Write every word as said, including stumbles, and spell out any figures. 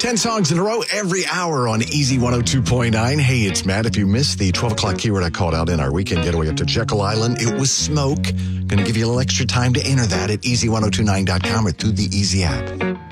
ten songs in a row every hour on Easy one oh two point nine. Hey, it's Matt. If you missed the twelve o'clock keyword I called out in our weekend getaway up to Jekyll Island, it was smoke. Going to give you a little extra time to enter that at easy ten twenty-nine dot com or through the Easy app.